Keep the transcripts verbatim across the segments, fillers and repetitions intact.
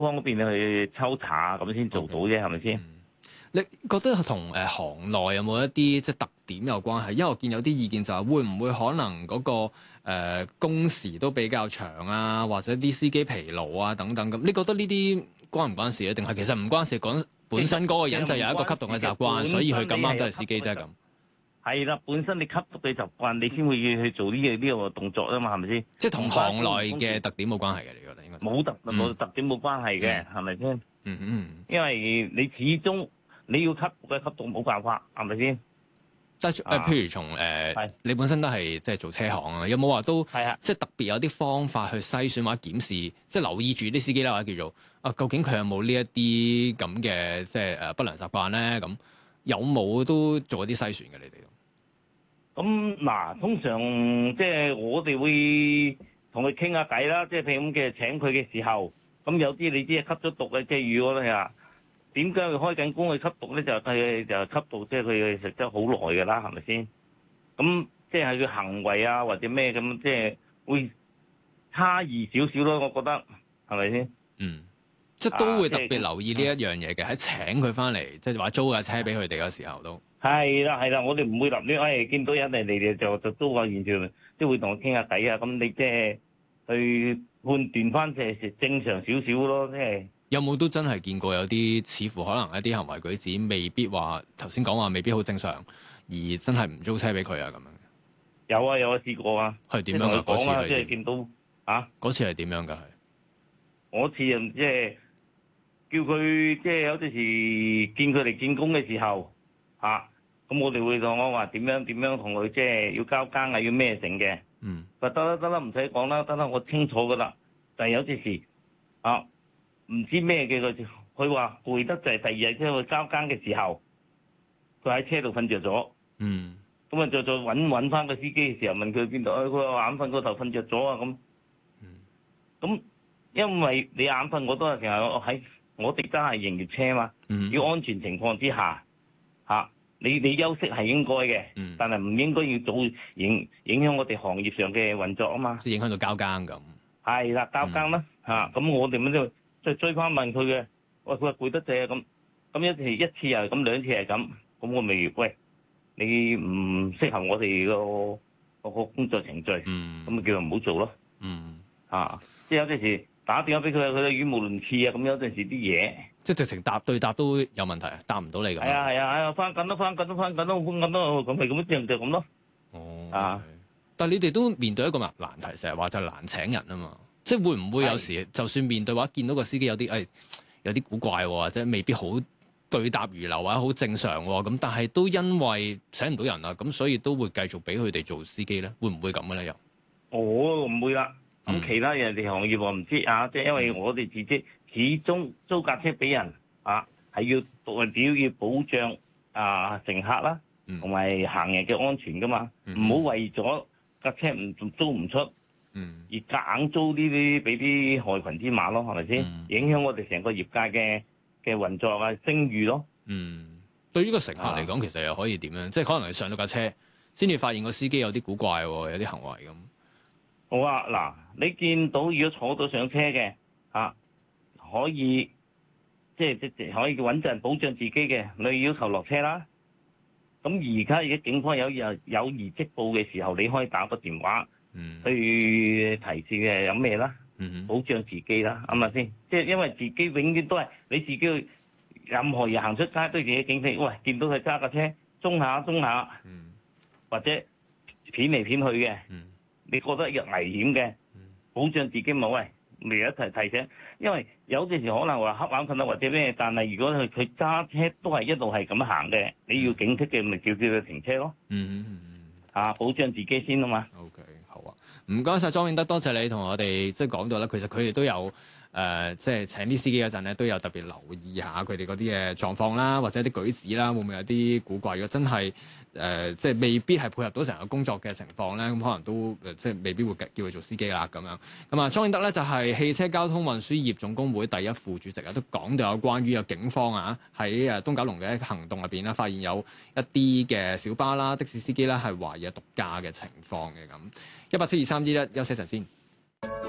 方嗰邊去抽查咁先做到啫，係咪先？ 你覺得同誒行內有冇一啲即係特點有關係？因為我見有啲意見就係會唔會可能嗰、那個誒、呃、工時都比較長啊，或者啲司機疲勞啊等等咁。你覺得呢啲關唔關事咧？定係其實唔關事？講本身嗰個人就有一個吸毒嘅習慣，所以佢咁啱都係司機啫咁。 係啦，本身你吸毒嘅習慣，你先會去做呢、這個呢、這個動作啊嘛，係咪先？ 即係同行內嘅特點冇關係嘅，你覺得應該冇特冇、嗯、特點冇關係嘅，係咪先？嗯嗯，因為你始終。你要吸毒嘅吸毒冇辦法，係咪先？ 但係誒、呃，譬如從誒，呃、你本身都係即係做車行啊，有冇話都係啊？即係特別有啲方法去篩選或者檢視，即係留意住啲司機啦，或者叫做啊，究竟佢有冇呢一啲咁嘅即係誒不良習慣咧？咁有冇都做一啲篩選嘅？你哋都咁嗱，通常即係我哋會同佢傾下偈啦，即係譬如咁嘅請佢嘅時候，咁有啲你知係吸咗毒嘅，即係如果你話。點解佢開緊工去吸毒咧？就係就吸毒，即係佢食得好耐㗎啦，係咪先？咁即係佢行為啊，或者咩咁，即係會差異少少咯。我覺得係咪先？ 嗯，即係都會特別留意呢一樣嘢嘅，喺、嗯、請佢翻嚟，即係話租架車俾佢哋嘅時候都係啦係啦。我哋唔會立亂，誒見到人哋嚟嚟就就租個現場，即係會同佢傾下偈啊。咁你即係去判斷翻，即係正常少少咯，即係。 有冇都真係見過有啲似乎可能一啲行為舉止未必話頭先講話未必好正常，而真係唔租車俾佢啊咁樣？ 有啊有啊，試過啊。係點樣啊？嗰次係即係見到啊？ 嗰次係點樣㗎？係嗰次啊，即係叫佢即係有陣時見佢嚟見工嘅時候嚇，咁我哋會同我話點樣點樣同佢即係要交更啊，要咩成嘅？嗯。話得啦得啦，唔使講啦，得啦，我清楚㗎啦。但係有陣時啊。唔知咩嘅佢，佢話攰得就係第二日即係去交更嘅時候，佢喺車度瞓着咗。嗯，咁啊再再揾揾翻個司機嘅時候，問佢邊度？佢話眼瞓嗰頭瞓着咗啊咁。嗯，咁因為你眼瞓，我都係成日喺我哋家係營業車嘛。嗯，要安全情況之下，嚇、啊、你你休息係應該嘅。嗯，但係唔應該要做影影響我哋行業上嘅運作啊嘛。 即係影響到交更咁。 係啦，交更啦嚇，咁我哋咪都。即係追翻問佢嘅，喂佢話攰得滯啊咁，咁一次一次又係咁，兩次係咁，咁我咪喂你唔適合我哋個個工作程序，咁咪、嗯、叫佢唔好做咯。嗯，啊，即係有陣時打電話俾佢，佢語無倫次啊，咁有陣時啲嘢，即係直情答對答都有問題，答唔到你咁。 係啊係啊係啊，翻緊都翻緊都翻緊都翻緊都，咁咪咁樣就咁咯。哦，啊， 但係你哋都面對一個難難題，成日話就係難請人啊嘛。即係會唔會有時是就算面對話見到個司機有啲誒、哎、有啲古怪或者未必好對答如流或者好正常咁，但係都因為請唔到人啊，咁所以都會繼續俾佢哋做司機咧？會唔會咁嘅咧？又我唔會啦。咁、嗯、其他人哋行業我唔知啊，即係因為我哋自己始終租架車俾人啊，係要主要要保障啊乘客啦，同埋行人嘅安全噶嘛，唔好、嗯、為咗架車唔租唔出。嗯，而夾硬租呢啲俾啲害群之馬咯，係咪先？嗯、影響我哋成個業界嘅嘅運作啊、聲譽咯。 嗯，對於個乘客嚟講，啊、其實又可以點樣？即係可能你上到架車，先至發現個司機有啲古怪，有啲行為咁。 好啊，嗱，你見到如果坐到上車嘅，啊，可以即係即係可以穩陣保障自己嘅，你要求落車啦。咁而家而家警方有有有疑即報嘅時候，你可以打個電話。嗯，去提示嘅有咩啦？嗯，保障自己啦，啱咪先？即係因為自己永遠都係你自己，任何人行出街都要自己警惕。喂，見到佢揸架車，中下中下，嗯，或者片嚟片去嘅，嗯，你覺得有危險嘅，嗯，保障自己冇喂，咪一齊提醒。因為有陣時可能話瞌眼瞓啊或者咩，但係如果佢佢揸車都係一路係咁行嘅，你要警惕嘅，咪叫叫佢停車咯。嗯嗯嗯，啊，保障自己先啊嘛。 OK。唔該晒莊永德，多謝你同我哋即係講到啦。其實佢哋都有誒、呃，即係請啲司機嗰陣咧，都有特別留意下佢哋嗰啲嘅狀況啦，或者啲舉止啦，會唔會有啲古怪？如果真係誒、呃，即係未必係配合到成個工作嘅情況咧，咁可能都即係未必會叫佢做司機啦咁樣。咁啊，莊永德咧就係汽車交通運輸業總工會第一副主席啊，都講到有關於有警方啊喺誒東九龍嘅行動入邊啦，發現有一啲嘅小巴啦、的士司機啦係懷疑有毒駕嘅情況嘅咁。一八七二三一一，休息一陣先。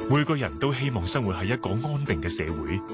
每個人都希望生活喺一個安定嘅社會。